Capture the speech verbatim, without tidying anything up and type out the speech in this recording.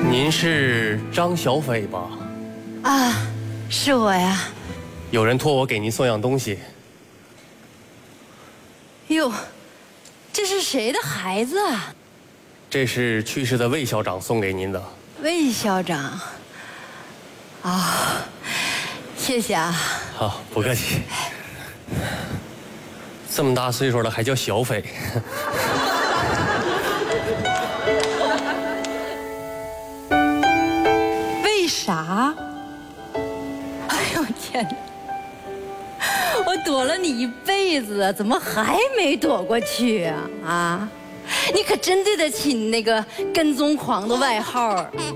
您是张小斐吧？ 啊，是我呀。 有人托我给您送样东西。 哟，这是谁的孩子啊？ 这是去世的魏校长送给您的。 魏校长。啊、哦，谢谢啊。 好，不客气。这么大岁数了还叫小斐。 为啥？哎呦天哪！我躲了你一辈子，怎么还没躲过去啊？啊！你可真对得起你那个跟踪狂的外号。